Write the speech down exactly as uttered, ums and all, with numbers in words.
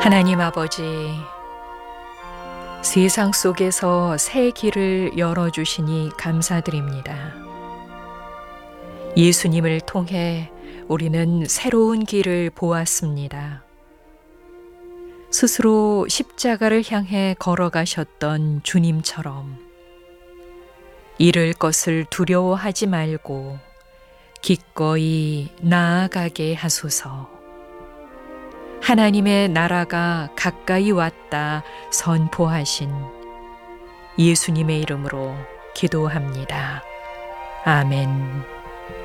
하나님 아버지, 세상 속에서 새 길을 열어주시니 감사드립니다. 예수님을 통해 우리는 새로운 길을 보았습니다. 스스로 십자가를 향해 걸어가셨던 주님처럼 잃을 것을 두려워하지 말고 기꺼이 나아가게 하소서. 하나님의 나라가 가까이 왔다 선포하신 예수님의 이름으로 기도합니다. 아멘.